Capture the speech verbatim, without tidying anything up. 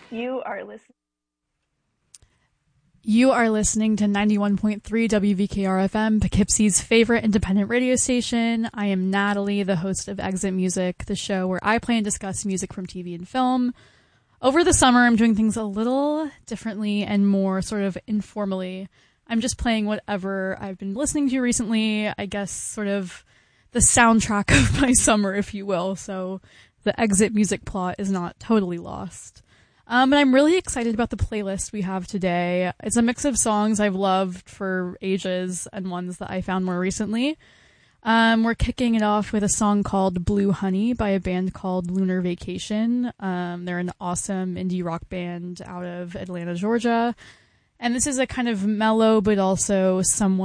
You are listening. You are listening to ninety-one point three W V K R F M, Poughkeepsie's favorite independent radio station. I am Natalie, the host of Exit Music, the show where I play and discuss music from T V and film. Over the summer, I'm doing things a little differently and more sort of informally. I'm just playing whatever I've been listening to recently, I guess sort of the soundtrack of my summer, if you will. So the Exit Music plot is not totally lost. Um, and I'm really excited about the playlist we have today. It's a mix of songs I've loved for ages and ones that I found more recently. Um, we're kicking it off with a song called Blue Honey by a band called Lunar Vacation. Um, they're an awesome indie rock band out of Atlanta, Georgia. And this is a kind of mellow but also somewhat